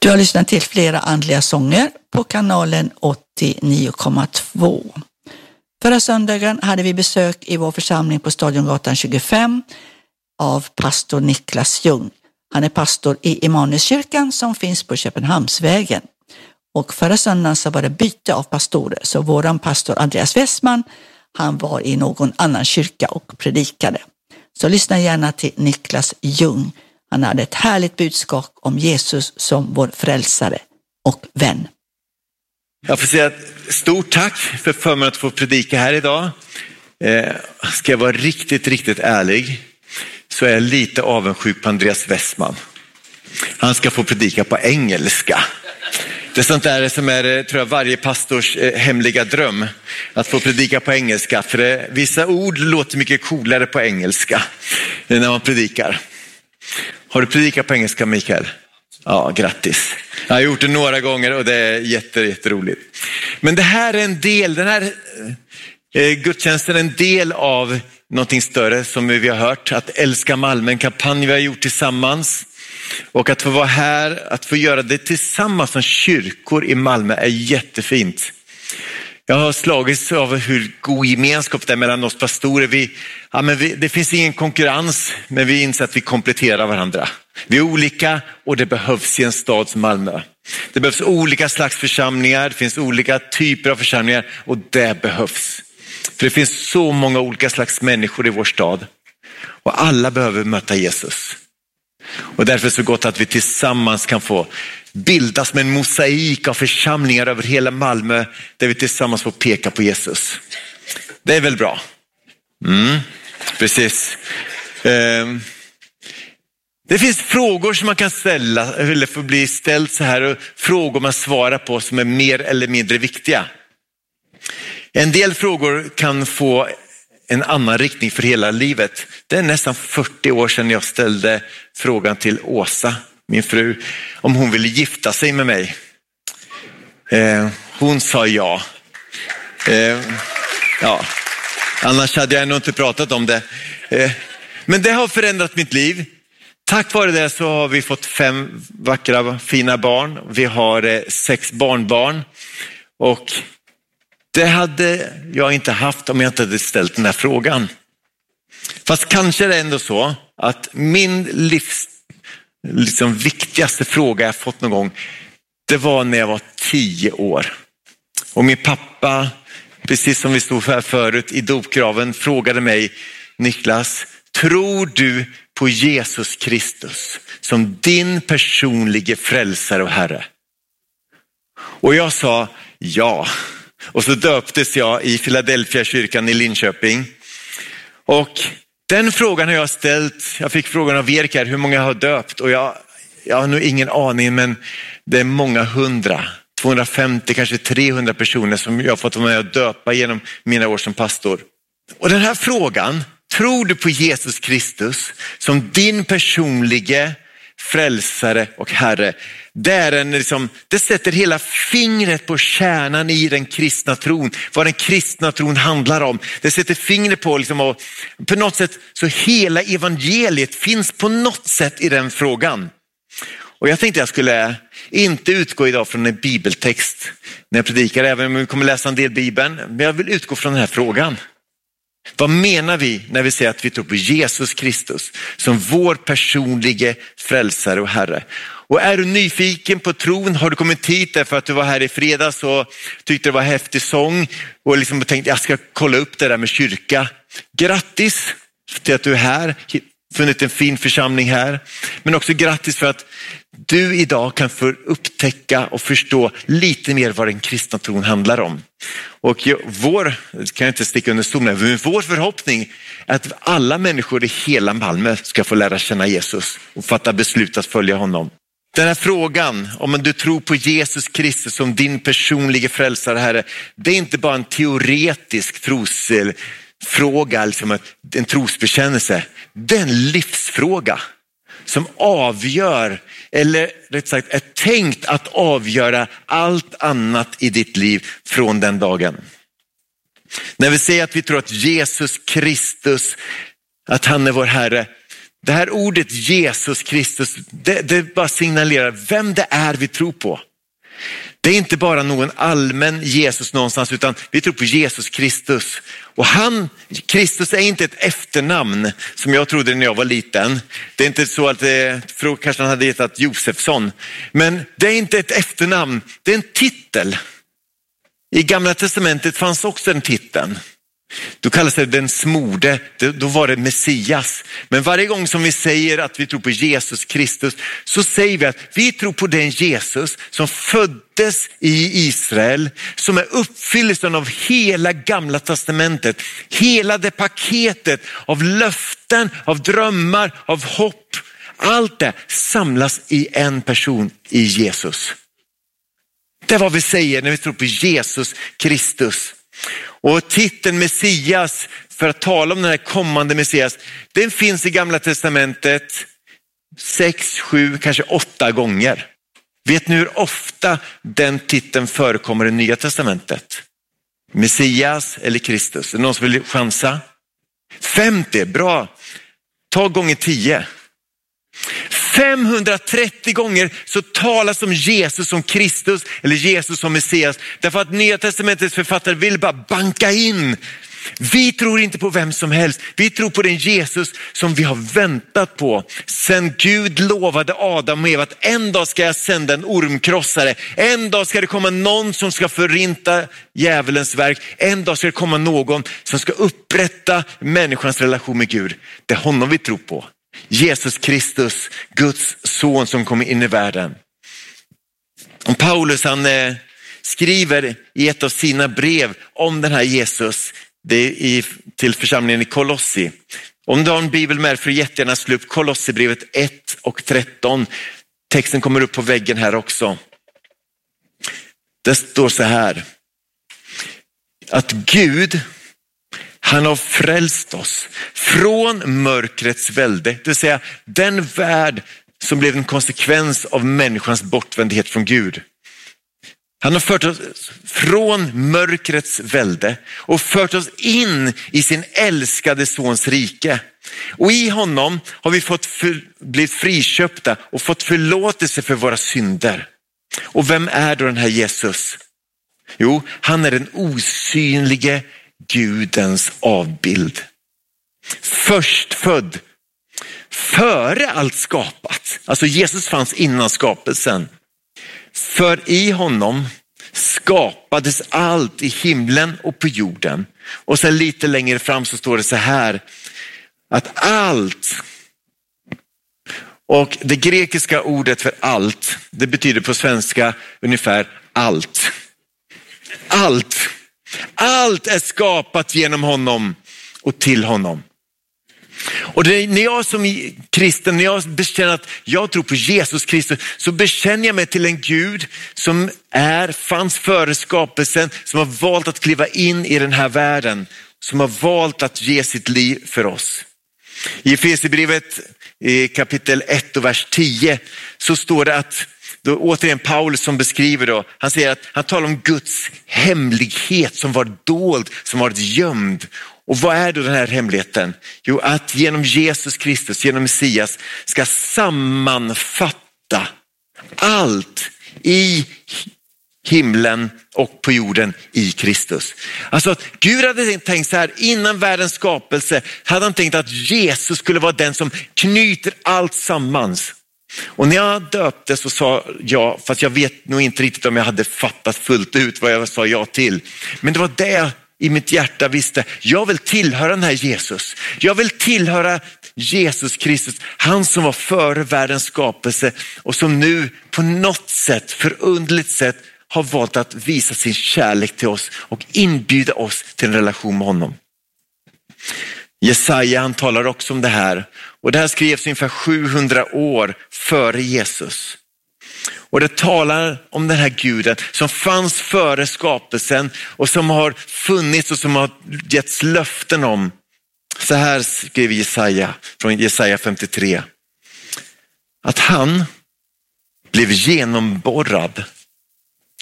Du har lyssnat till flera andliga sånger på kanalen 89,2. Förra söndagen hade vi besök i vår församling på Stadiongatan 25 av pastor Niklas Ljung. Han är pastor i Immanuelskyrkan som finns på Köpenhamnsvägen. Och förra söndagen så var det byte av pastorer, så våran pastor Andreas Westman, han var i någon annan kyrka och predikade. Så lyssna gärna till Niklas Ljung. Han hade ett härligt budskap om Jesus som vår frälsare och vän. Jag får säga ett stort tack för förmånen att få predika här idag. Ska jag vara riktigt ärlig så är jag lite avundsjuk på Andreas Westman. Han ska få predika på engelska. Det är sånt där som är, tror jag, varje pastors hemliga dröm. Att få predika på engelska. För vissa ord låter mycket coolare på engelska när man predikar. Har du predikat på engelska, Mikael? Ja, grattis. Jag har gjort det några gånger och det är jätteroligt. Men det här är en del, den här gudstjänsten är en del av någonting större som vi har hört. Att älska Malmö, en kampanj vi har gjort tillsammans. Och att få vara här, att få göra det tillsammans som kyrkor i Malmö är jättefint. Jag har slagits av hur god gemenskap det är mellan oss pastorer. Det finns ingen konkurrens, men vi inser att vi kompletterar varandra. Vi är olika och det behövs i en stad som Malmö. Det behövs olika slags församlingar, det finns olika typer av församlingar och det behövs. För det finns så många olika slags människor i vår stad och alla behöver möta Jesus. Och därför är det så gott att vi tillsammans kan få bildas med en mosaik av församlingar över hela Malmö där vi tillsammans får peka på Jesus. Det är väl bra? Precis. Det finns frågor som man kan ställa eller får bli ställd så här och frågor man svarar på som är mer eller mindre viktiga. En del frågor kan få en annan riktning för hela livet. Det är nästan 40 år sedan jag ställde frågan till Åsa, min fru, om hon ville gifta sig med mig. Hon sa ja. Annars hade jag nog inte pratat om det. Men det har förändrat mitt liv. Tack vare det så har vi fått 5 vackra, fina barn. Vi har 6 barnbarn. Och det hade jag inte haft om jag inte hade ställt den här frågan. Fast kanske är det ändå så att min livs viktigaste fråga jag fått någon gång, det var när jag var 10 år. Och min pappa, precis som vi stod här förut i dopgraven, frågade mig: Niklas, tror du på Jesus Kristus som din personliga frälsare och Herre? Och jag sa ja. Och så döptes jag i Philadelphia kyrkan i Linköping. Och den frågan har jag ställt. Jag fick frågan av Erik här, hur många har döpt? Och jag har nog ingen aning, men det är många hundra. 250, kanske 300 personer som jag har fått vara med och döpa genom mina år som pastor. Och den här frågan, tror du på Jesus Kristus som din personliga frälsare och Herre? Det sätter hela fingret på kärnan i den kristna tron. Vad den kristna tron handlar om. Det sätter fingret på och på något sätt så hela evangeliet finns på något sätt i den frågan. Och jag tänkte jag skulle inte utgå idag från en bibeltext när jag predikar, även om vi kommer läsa en del Bibeln. Men jag vill utgå från den här frågan. Vad menar vi när vi säger att vi tror på Jesus Kristus som vår personliga frälsare och Herre? Och är du nyfiken på tron, har du kommit hit därför att du var här i fredags och tyckte det var häftig sång och tänkte jag ska kolla upp det där med kyrka. Grattis till att du är här, funnit en fin församling här. Men också grattis för att du idag kan få upptäcka och förstå lite mer vad den kristna tron handlar om. Och det kan jag inte sticka under stol med, men vår förhoppning är att alla människor i hela Malmö ska få lära känna Jesus och fatta beslut att följa honom. Den här frågan om du tror på Jesus Kristus som din personliga frälsare Herre, det är inte bara en teoretisk trosfråga, en trosbekännelse. Det är en livsfråga som avgör, eller rätt sagt är tänkt att avgöra allt annat i ditt liv från den dagen. När vi säger att vi tror att Jesus Kristus, att han är vår Herre, Det här ordet Jesus Kristus, det bara signalerar vem det är vi tror på. Det är inte bara någon allmän Jesus någonstans, utan vi tror på Jesus Kristus. Och Kristus är inte ett efternamn som jag trodde när jag var liten. Det är inte så att kanske han hade hetat Josefsson. Men det är inte ett efternamn, det är en titel. I Gamla testamentet fanns också en titeln. Då kallas det den smorde, då var det Messias. Men varje gång som vi säger att vi tror på Jesus Kristus, så säger vi att vi tror på den Jesus som föddes i Israel, som är uppfyllelsen av hela Gamla testamentet. Hela det paketet av löften, av drömmar, av hopp. Allt det samlas i en person, i Jesus. Det är vad vi säger när vi tror på Jesus Kristus. Och titeln Messias, för att tala om den här kommande Messias, den finns i Gamla testamentet 6, 7, kanske 8 gånger. Vet ni hur ofta den titeln förekommer i Nya testamentet? Messias eller Kristus? Är det någon som vill chansa? 50, bra. Ta gånger 10. 530 gånger så talas om Jesus som Kristus eller Jesus som Messias. Därför att Nya testamentets författare vill bara banka in. Vi tror inte på vem som helst. Vi tror på den Jesus som vi har väntat på. Sen Gud lovade Adam och Eva att en dag ska jag sända en ormkrossare. En dag ska det komma någon som ska förinta djävulens verk. En dag ska det komma någon som ska upprätta människans relation med Gud. Det är honom vi tror på. Jesus Kristus, Guds son som kommer in i världen. Och Paulus han skriver i ett av sina brev om den här Jesus. Det är till församlingen i Kolossi. Om du har en bibel med för jättegärna slå upp Kolossibrevet 1 och 13. Texten kommer upp på väggen här också. Det står så här. Att Gud, han har frälst oss från mörkrets välde. Det vill säga den värld som blev en konsekvens av människans bortvändhet från Gud. Han har fört oss från mörkrets välde och fört oss in i sin älskade sons rike. Och i honom har vi blivit friköpta och fått förlåtelse för våra synder. Och vem är då den här Jesus? Jo, han är den osynlige Gudens avbild. Förstfödd, före allt skapat. Alltså Jesus fanns innan skapelsen. För i honom skapades allt i himlen och på jorden. Och sen lite längre fram så står det så här. Att allt, och det grekiska ordet för allt, det betyder på svenska ungefär allt. Allt. Allt är skapat genom honom och till honom. Och när jag som kristen, när jag bekänner att jag tror på Jesus Kristus, så bekänner jag mig till en Gud som fanns före skapelsen, som har valt att kliva in i den här världen, som har valt att ge sitt liv för oss. I Efesierbrevet kapitel 1 och vers 10 så står det att, då återigen Paulus som beskriver då, han säger att han talar om Guds hemlighet som var dold, som var gömd. Och vad är då den här hemligheten? Jo, att genom Jesus Kristus, genom Messias, ska sammanfatta allt i himlen och på jorden i Kristus. Alltså att Gud hade tänkt så här, innan världens skapelse hade han tänkt att Jesus skulle vara den som knyter allt sammans. Och när jag döpte så sa jag, fast jag vet nog inte riktigt om jag hade fattat fullt ut vad jag sa ja till. Men det var det i mitt hjärta visste, jag vill tillhöra den här Jesus. Jag vill tillhöra Jesus Kristus, han som var före världens skapelse och som nu på något sätt, förundligt sätt, har valt att visa sin kärlek till oss och inbjuda oss till en relation med honom. Jesaja, han talar också om det här. Och det här skrevs ungefär 700 år före Jesus. Och det talar om den här guden som fanns före skapelsen och som har funnits och som har getts löften om. Så här skriver Jesaja från Jesaja 53. Att han blev genomborrad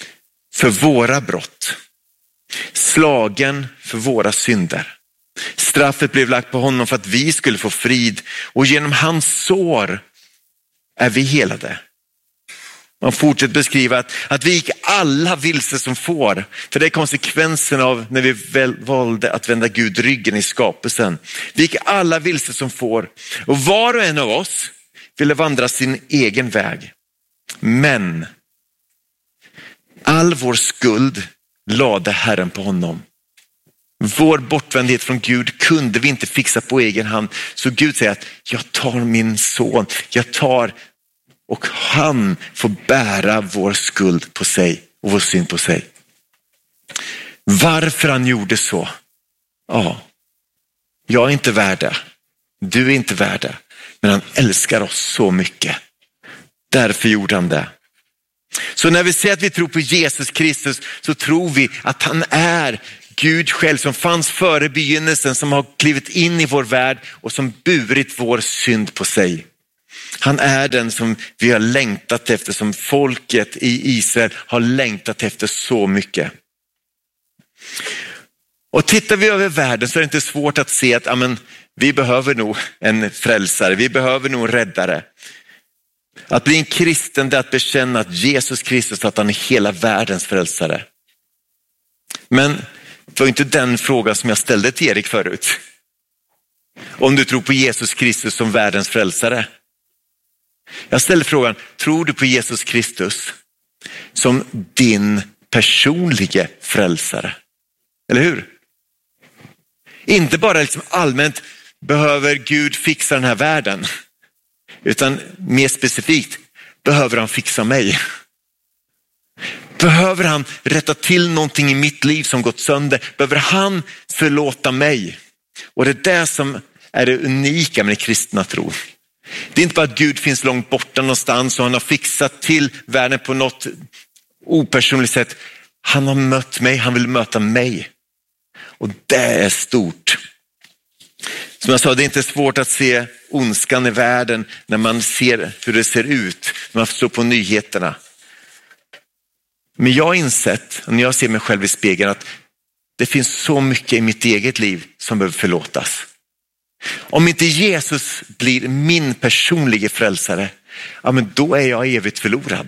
för våra brott, slagen för våra synder. Straffet blev lagt på honom för att vi skulle få frid, och genom hans sår är vi helade. Man fortsätter beskriva att vi gick alla vilse som får. För det är konsekvensen av när vi valde att vända Gud ryggen i skapelsen. Vi gick alla vilse som får. Och var och en av oss ville vandra sin egen väg. Men all vår skuld lade Herren på honom. Vår bortvändhet från Gud kunde vi inte fixa på egen hand. Så Gud säger att jag tar min son, och han får bära vår skuld på sig och vår synd på sig. Varför han gjorde så? Ja, jag är inte värd, du är inte värd, men han älskar oss så mycket. Därför gjorde han det. Så när vi säger att vi tror på Jesus Kristus, så tror vi att han är Gud själv som fanns före begynnelsen, som har klivit in i vår värld och som burit vår synd på sig. Han är den som vi har längtat efter, som folket i Israel har längtat efter så mycket. Och tittar vi över världen så är det inte svårt att se att vi behöver nog en frälsare, vi behöver nog en räddare. Att bli en kristen, det är att bekänna att Jesus Kristus, att han är hela världens frälsare. Men det var inte den frågan som jag ställde till Erik förut. Om du tror på Jesus Kristus som världens frälsare. Jag ställer frågan, tror du på Jesus Kristus som din personliga frälsare? Eller hur? Inte bara allmänt behöver Gud fixa den här världen, utan mer specifikt behöver han fixa mig. Behöver han rätta till någonting i mitt liv som gått sönder? Behöver han förlåta mig? Och det är det som är det unika med det kristna tro. Det är inte bara att Gud finns långt borta någonstans och han har fixat till världen på något opersonligt sätt. Han har mött mig, han vill möta mig. Och det är stort. Som jag sa, det är inte svårt att se ondskan i världen när man ser hur det ser ut, när man står på nyheterna. Men jag har insett, när jag ser mig själv i spegeln, att det finns så mycket i mitt eget liv som behöver förlåtas. Om inte Jesus blir min personliga frälsare, men då är jag evigt förlorad.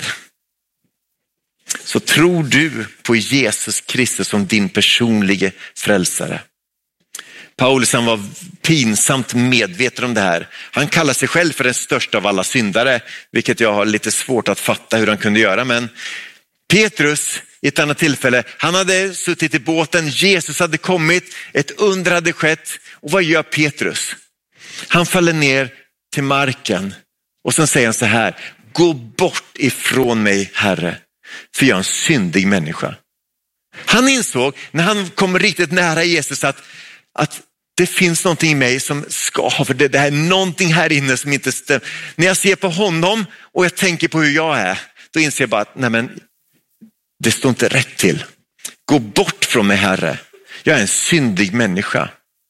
Så tror du på Jesus Kristus som din personliga frälsare? Paulus, han var pinsamt medveten om det här. Han kallar sig själv för den största av alla syndare, vilket jag har lite svårt att fatta hur han kunde göra. Men Petrus, i ett annat tillfälle, han hade suttit i båten, Jesus hade kommit, ett under hade skett. Och vad gör Petrus? Han faller ner till marken och sen säger han så här: gå bort ifrån mig, Herre, för jag är en syndig människa. Han insåg när han kom riktigt nära Jesus att det finns någonting i mig som skaver. Det är någonting här inne som inte stämmer. När jag ser på honom och jag tänker på hur jag är, då inser jag bara att det står inte rätt till. Gå bort från mig, Herre. Jag är en syndig människa.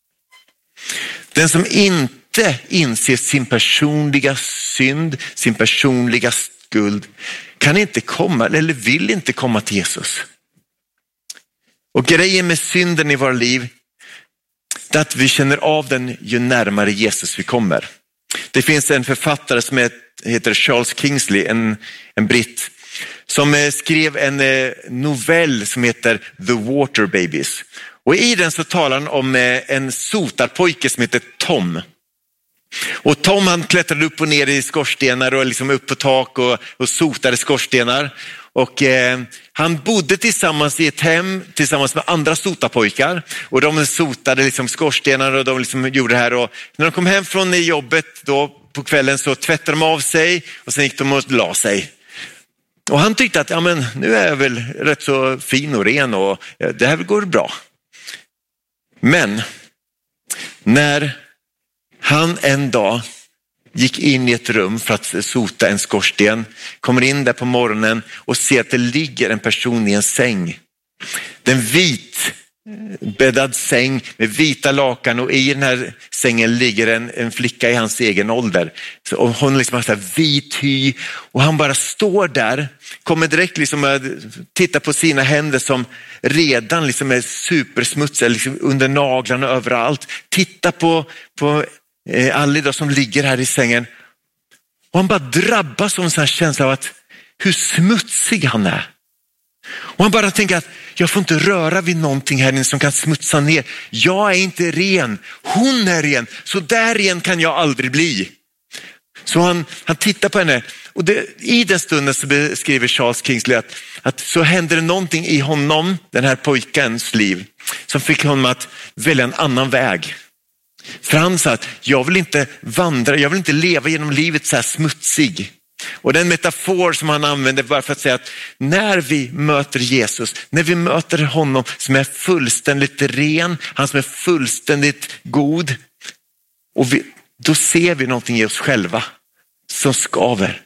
Den som inte inser sin personliga synd, sin personliga skuld, kan inte komma eller vill inte komma till Jesus. Och grejen med synden i våra liv är att vi känner av den ju närmare Jesus vi kommer. Det finns en författare som heter Charles Kingsley, en britt, som skrev en novell som heter The Water Babies. Och i den så talar han om en sotarpojke som heter Tom. Och Tom, han klättrade upp och ner i skorstenar och liksom upp på tak och sotade skorstenar. Och han bodde tillsammans i ett hem tillsammans med andra sotarpojkar. Och de sotade liksom skorstenar och de liksom gjorde det här. Och när de kom hem från jobbet då på kvällen så tvättade de av sig och sen gick de och la sig. Och han tyckte att nu är jag väl rätt så fin och ren och det här går bra. Men när han en dag gick in i ett rum för att sota en skorsten, kommer in där på morgonen och ser att det ligger en person i en säng. Den vit bäddad säng med vita lakan, och i den här sängen ligger en flicka i hans egen ålder. Och hon liksom har så här vit hy, och han bara står där, kommer direkt liksom att titta på sina händer som redan liksom är supersmutsiga liksom under naglarna överallt. Titta på Ali då, som ligger här i sängen, och han bara drabbas av en sån här känsla av att hur smutsig han är. Och han bara tänker att jag får inte röra vid någonting här inne som kan smutsa ner. Jag är inte ren, hon är ren, så där ren kan jag aldrig bli. Så han tittar på henne, och i den stunden så beskriver Charles Kingsley att så händer det någonting i honom, den här pojkens liv, som fick honom att välja en annan väg. För han sa att jag vill inte vandra, jag vill inte leva genom livet så här smutsig. Och den metafor som han använder bara för att säga att när vi möter Jesus, när vi möter honom som är fullständigt ren, han som är fullständigt god, och då ser vi någonting i oss själva som skaver.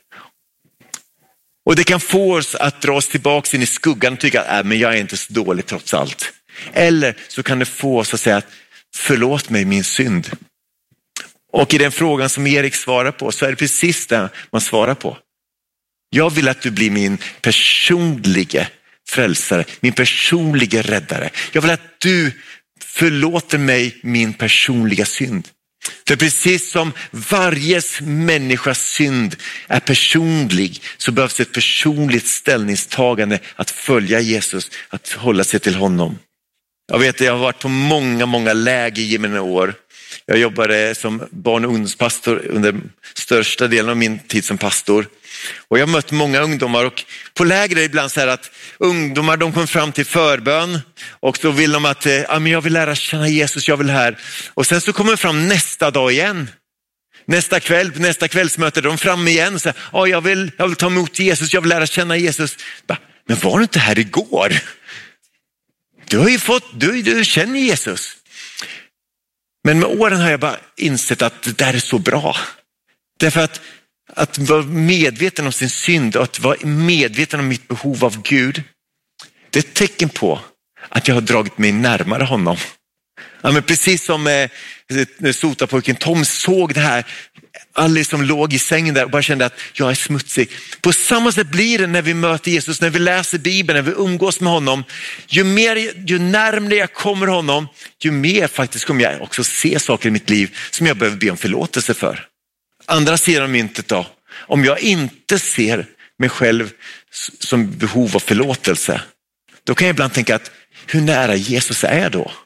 Och det kan få oss att dra oss tillbaka in i skuggan och tycka att men jag är inte så dålig trots allt. Eller så kan det få oss att säga att förlåt mig min synd. Och i den frågan som Erik svarar på så är det precis det man svarar på. Jag vill att du blir min personliga frälsare, min personliga räddare. Jag vill att du förlåter mig min personliga synd. För precis som varje människas synd är personlig, så behövs ett personligt ställningstagande att följa Jesus, att hålla sig till honom. Jag har varit på många läger i mina år. Jag jobbade som barn- och ungdomspastor under största delen av min tid som pastor. Och jag har mött många ungdomar, och på läger är det ibland så här att ungdomar, de kommer fram till förbön och då vill de att men jag vill lära känna Jesus, jag vill här. Och sen så kommer de fram nästa dag igen. Nästa kvällsmöte, de fram igen och säger jag vill ta emot Jesus, jag vill lära känna Jesus. Men var du inte här igår? Du har ju du känner Jesus. Men med åren har jag bara insett att det där är så bra. Därför att vara medveten om sin synd och att vara medveten om mitt behov av Gud, det är ett tecken på att jag har dragit mig närmare honom. Ja, men precis som sotapojken Tom såg det här, Ali som låg i sängen där och bara kände att jag är smutsig. På samma sätt blir det när vi möter Jesus, när vi läser Bibeln, när vi umgås med honom. Ju närmare jag kommer honom, ju mer faktiskt kommer jag också se saker i mitt liv som jag behöver be om förlåtelse för. Andra sidan av myntet då, om jag inte ser mig själv som behov av förlåtelse, då kan jag ibland tänka att hur nära Jesus är jag då?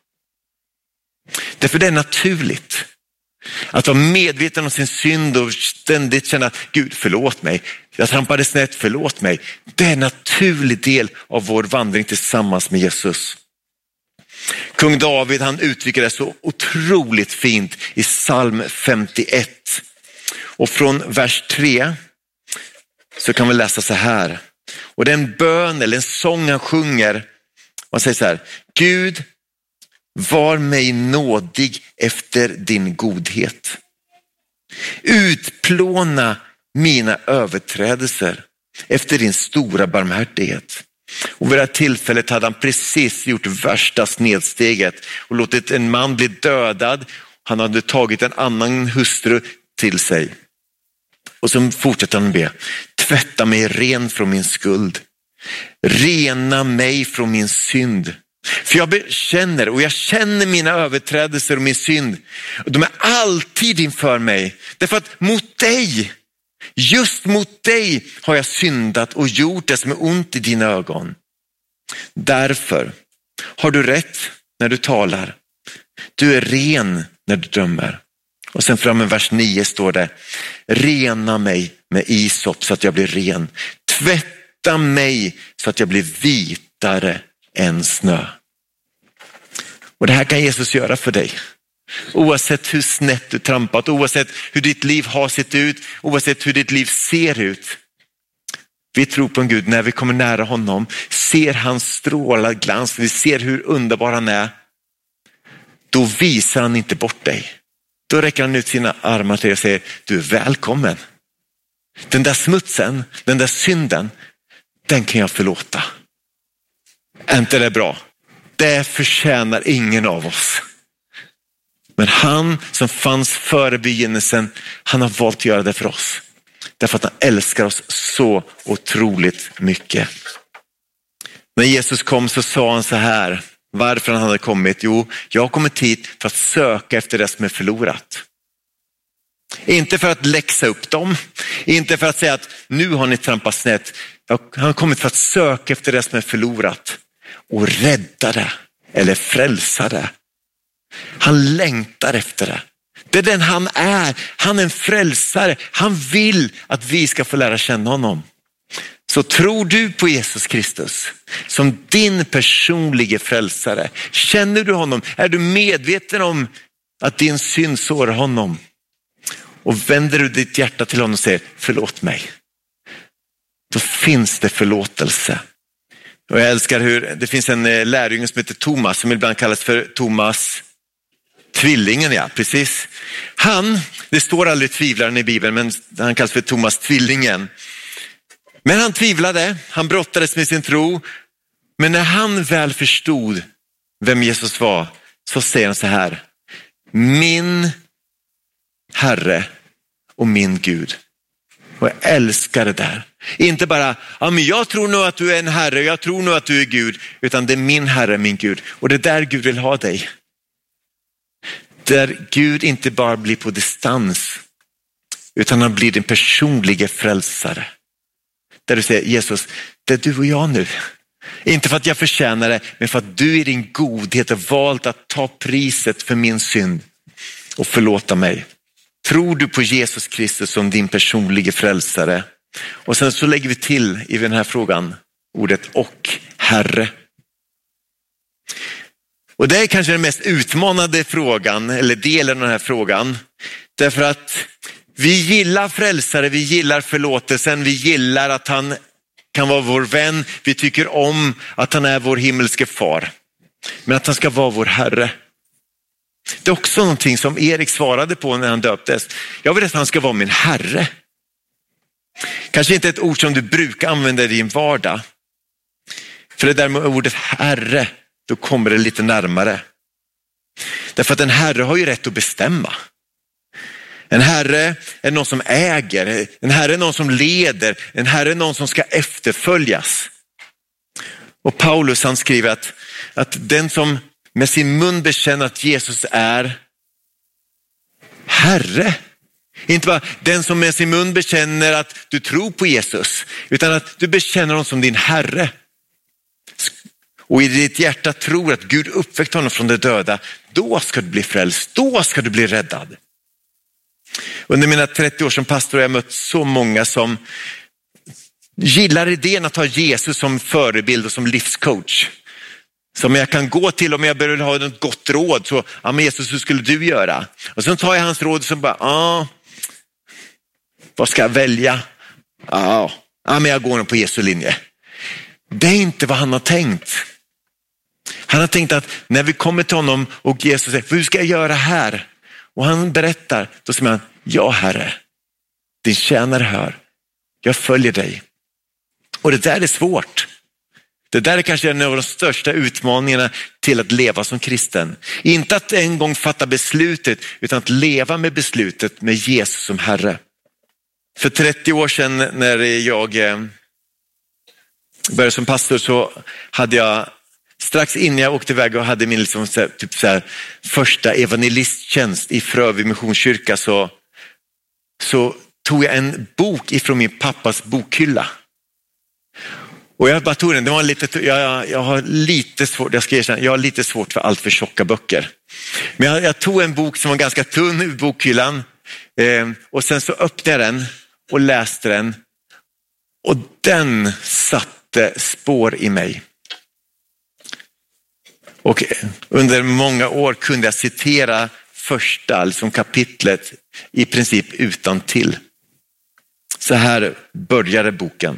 Därför det är naturligt att vara medveten om sin synd och ständigt känna att Gud förlåt mig, jag trampade snett, förlåt mig. Det är en naturlig del av vår vandring tillsammans med Jesus. Kung David, han uttrycker det så otroligt fint i psalm 51. Och från vers 3 så kan vi läsa så här. Och det är en bön eller en sång han sjunger. Man säger så här: Gud, var mig nådig efter din godhet. Utplåna mina överträdelser efter din stora barmhärtighet. Och vid det här tillfället hade han precis gjort värsta snedsteget och låtit en man bli dödad. Han hade tagit en annan hustru till sig. Och så fortsätter han be: tvätta mig ren från min skuld. Rena mig från min synd. För jag känner mina överträdelser och min synd. De är alltid inför mig. Därför att just mot dig har jag syndat och gjort det som är ont i dina ögon. Därför har du rätt när du talar. Du är ren när du dömer. Och sen fram i vers 9 står det: rena mig med isop så att jag blir ren. Tvätta mig så att jag blir vitare än snö. Och det här kan Jesus göra för dig. Oavsett hur snett du trampat, oavsett hur ditt liv har sett ut, oavsett hur ditt liv ser ut. Vi tror på en Gud, när vi kommer nära honom, ser hans strålad glans, vi ser hur underbar han är. Då visar han inte bort dig. Då räcker han ut sina armar till dig och säger: du är välkommen. Den där smutsen, den där synden, den kan jag förlåta. Är inte det bra? Det förtjänar ingen av oss. Men han som fanns före begynnelsen, han har valt att göra det för oss. Därför att han älskar oss så otroligt mycket. När Jesus kom så sa han så här, varför han hade kommit? Jo, jag har kommit hit för att söka efter det som är förlorat. Inte för att läxa upp dem, inte för att säga att nu har ni trampat snett. Han har kommit för att söka efter det som är förlorat och rädda det eller frälsa det. Han längtar efter det. Det är den han är. Han är en frälsare. Han vill att vi ska få lära känna honom. Så tror du på Jesus Kristus som din personliga frälsare? Känner du honom? Är du medveten om att din synd sårar honom? Och vänder du ditt hjärta till honom och säger förlåt mig. Då finns det förlåtelse. Och jag älskar hur det finns en lärjunge som heter Thomas, som ibland kallas för Thomas tvillingen, ja precis. Det står aldrig tvivlaren i Bibeln, men han kallas för Thomas tvillingen. Men han tvivlade, han brottades med sin tro. Men när han väl förstod vem Jesus var, så säger han så här: min Herre och min Gud. Och jag älskar det där. Inte bara, ja men jag tror nog att du är en Herre, jag tror nog att du är Gud. Utan det är min Herre, min Gud. Och det är där Gud vill ha dig. Där Gud inte bara blir på distans, utan han blir din personliga frälsare. Där du säger, Jesus, det är du och jag nu. Inte för att jag förtjänar det, men för att du i din godhet har valt att ta priset för min synd och förlåta mig. Tror du på Jesus Kristus som din personliga frälsare? Och sen så lägger vi till i den här frågan ordet och Herre. Och det är kanske den mest utmanande frågan, eller delen av den här frågan. Därför att vi gillar frälsare, vi gillar förlåtelsen, vi gillar att han kan vara vår vän. Vi tycker om att han är vår himmelske far. Men att han ska vara vår Herre. Det är också någonting som Erik svarade på när han döptes. Jag vill att han ska vara min Herre. Kanske inte ett ord som du brukar använda i din vardag. För det där med ordet Herre, då kommer det lite närmare. Därför att en Herre har ju rätt att bestämma. En Herre är någon som äger. En Herre är någon som leder. En Herre är någon som ska efterföljas. Och Paulus han skriver att den som med sin mun bekänner att Jesus är Herre. Inte bara den som med sin mun bekänner att du tror på Jesus, utan att du bekänner honom som din Herre. Och i ditt hjärta tror att Gud uppväckte honom från de döda. Då ska du bli frälst, då ska du bli räddad. Under mina 30 år som pastor har jag mött så många som gillar idén att ha Jesus som förebild och som livscoach. Som jag kan gå till om jag behöver ha något gott råd. Så, ja men Jesus, hur skulle du göra? Och så tar jag hans råd som bara, vad ska jag välja? Ja men jag går nog på Jesu linje. Det är inte vad han har tänkt. Han har tänkt att när vi kommer till honom och Jesus säger, hur ska jag göra här? Och han berättar, då säger man, ja Herre, din tjänare hör. Jag följer dig. Och det där är svårt. Det där är kanske en av de största utmaningarna till att leva som kristen. Inte att en gång fatta beslutet, utan att leva med beslutet med Jesus som Herre. För 30 år sedan när jag började som pastor så hade jag, strax innan jag åkte iväg och hade min liksom, typ så här, första evangelisttjänst i Frövi missionskyrka, så tog jag en bok ifrån min pappas bokhylla. Och jag bara tog den, det var lite, jag har lite svårt, jag ska erkänna, jag har lite svårt för allt för tjocka böcker. Men jag tog en bok som var ganska tunn ur bokhyllan och sen så öppnade jag den och läste den. Och den satte spår i mig. Och under många år kunde jag citera första liksom kapitlet i princip utan till. Så här började boken.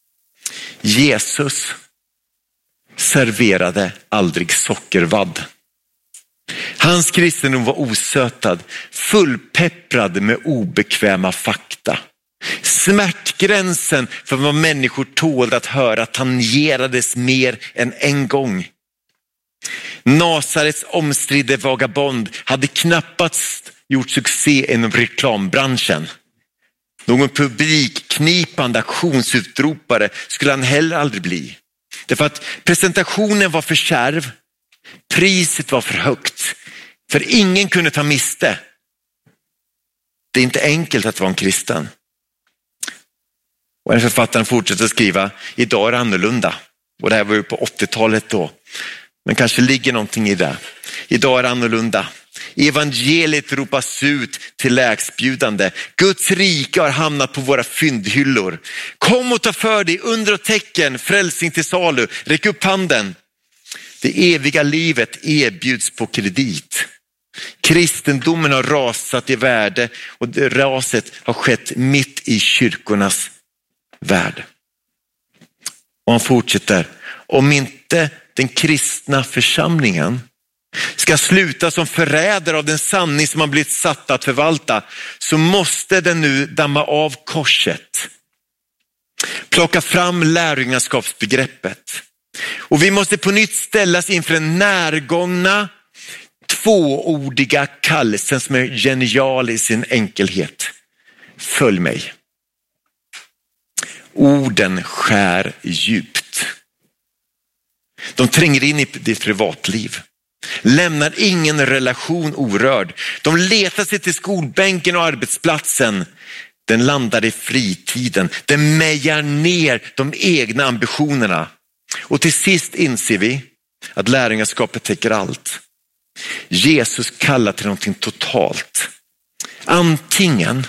Jesus serverade aldrig sockervadd. Hans kristendom var osötad, fullpepprad med obekväma fakta. Smärtgränsen för vad människor tålde att höra tangerades mer än en gång. Nasarets omstridde vagabond hade knappast gjort succé inom reklambranschen. Någon publikknipande aktionsutropare skulle han heller aldrig bli. Därför att presentationen var för kärv, priset var för högt, för ingen kunde ta miste. Det är inte enkelt att vara en kristen. Och en författaren fortsätter skriva, idag är det annorlunda. Och det här var ju på 80-talet då. Men kanske ligger någonting i det. Idag är det annorlunda. Evangeliet ropas ut till lägstbjudande. Guds rike har hamnat på våra fyndhyllor. Kom och ta för dig under och tecken, frälsning till salu. Räck upp handen. Det eviga livet erbjuds på kredit. Kristendomen har rasat i värde och det raset har skett mitt i kyrkornas värld. Och han fortsätter. Om inte den kristna församlingen ska sluta som förrädare av den sanning som har blivit satt att förvalta, så måste den nu damma av korset. Plocka fram lärjungaskapsbegreppet. Och vi måste på nytt ställas inför den närgångna, tvåordiga kallelsen som är genial i sin enkelhet. Följ mig. Orden skär djupt. De tränger in i ditt privatliv. Lämnar ingen relation orörd. De letar sig till skolbänken och arbetsplatsen. Den landar i fritiden. Den mejar ner de egna ambitionerna. Och till sist inser vi att lärjungaskapet täcker allt. Jesus kallar till någonting totalt. Antingen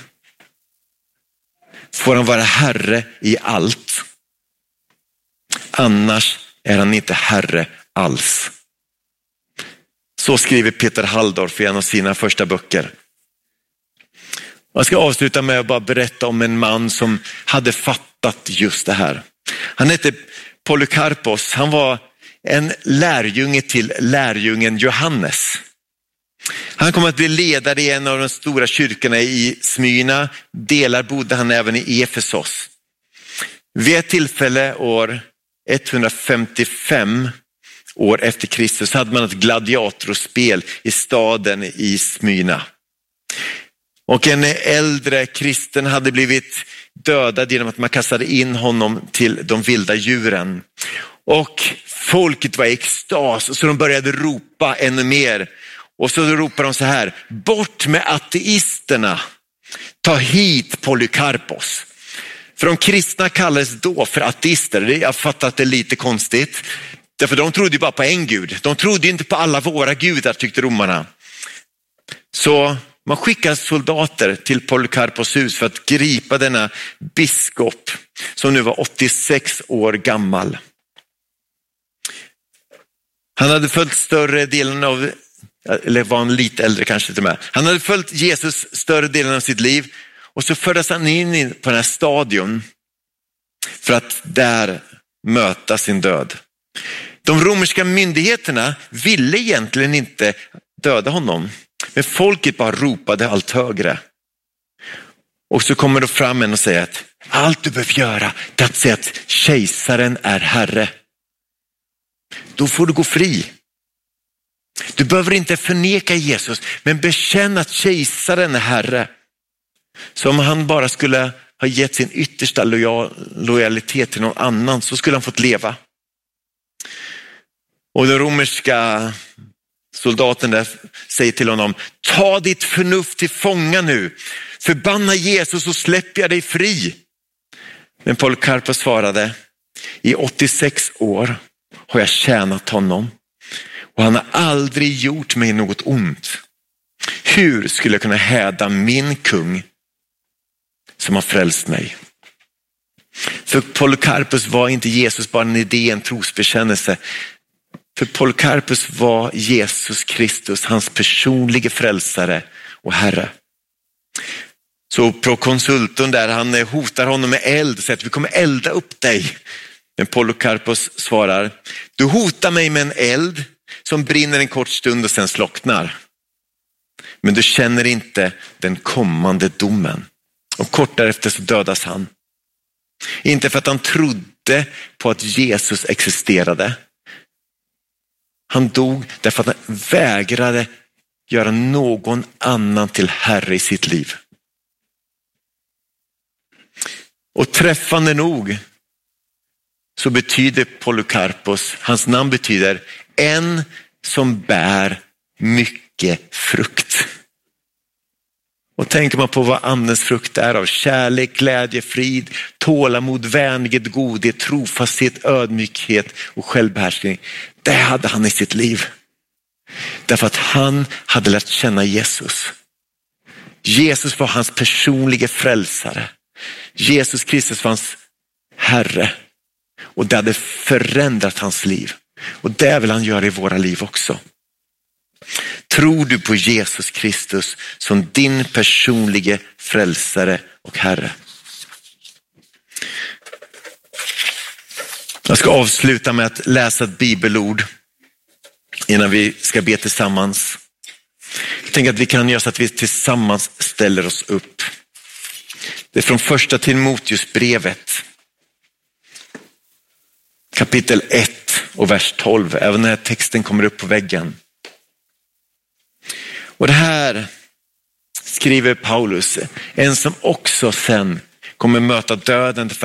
får han vara herre i allt. Annars är han inte herre alls. Så skriver Peter Halldorf i en av sina första böcker. Jag ska avsluta med att bara berätta om en man som hade fattat just det här. Han hette Polycarpos. Han var en lärjunge till lärjungen Johannes. Han kom att bli ledare i en av de stora kyrkorna i Smyrna. Delar bodde han även i Efesos. Vid ett tillfälle år 155 år efter Kristus hade man ett gladiatorspel i staden i Smyrna. Och en äldre kristen hade blivit dödad genom att man kastade in honom till de vilda djuren. Och folket var i extas så de började ropa ännu mer. Och så ropar de så här: bort med ateisterna, ta hit Polycarpos. För de kristna kallades då för ateister. Jag fattar att det är lite konstigt. Därför de trodde ju bara på en gud. De trodde inte på alla våra gudar, tyckte romarna. Så man skickade soldater till Polycarpos hus för att gripa denna biskop som nu var 86 år gammal. Han hade följt större delen av, eller var han lite äldre kanske till och med. Han hade följt Jesus större delen av sitt liv och så fördes han in på den här stadion för att där möta sin död. De romerska myndigheterna ville egentligen inte döda honom, men folket bara ropade allt högre. Och så kommer då fram en och säger att allt du behöver göra är att säga att kejsaren är herre. Då får du gå fri. Du behöver inte förneka Jesus, men bekänna att kejsaren är herre. Så om han bara skulle ha gett sin yttersta lojalitet till någon annan så skulle han fått leva. Och den romerska soldaten där säger till honom: ta ditt förnuft till fånga nu. Förbanna Jesus och släpp jag dig fri. Men Polycarpos svarade: i 86 år har jag tjänat honom och han har aldrig gjort mig något ont. Hur skulle jag kunna häda min kung som har frälst mig? För Polycarpos var inte Jesus bara en idé, en trosbekännelse. För Polycarpos var Jesus Kristus, hans personliga frälsare och herre. Så prokonsulten där, han hotar honom med eld och säger att vi kommer elda upp dig. Men Polycarpos svarar: du hotar mig med en eld som brinner en kort stund och sen slocknar. Men du känner inte den kommande domen. Och kort därefter så dödas han. Inte för att han trodde på att Jesus existerade. Han dog därför att han vägrade göra någon annan till herre i sitt liv. Och träffande nog så betyder Polycarpos, hans namn betyder en som bär mycket frukt. Och tänker man på vad andens frukt är av kärlek, glädje, frid, tålamod, vänlighet, godhet, trofasthet, ödmjukhet och självbehärskning. Det hade han i sitt liv. Därför att han hade lärt känna Jesus. Jesus var hans personliga frälsare. Jesus Kristus var hans herre. Och det hade förändrat hans liv. Och det vill han göra i våra liv också. Tror du på Jesus Kristus som din personliga frälsare och herre? Jag ska avsluta med att läsa ett bibelord innan vi ska be tillsammans. Jag tänker att vi kan göra så att vi tillsammans ställer oss upp. Det är från första Timoteusbrevet. Kapitel 1 och vers 12. Även när texten kommer upp på väggen. Och det här skriver Paulus, en som också sen kommer möta döden för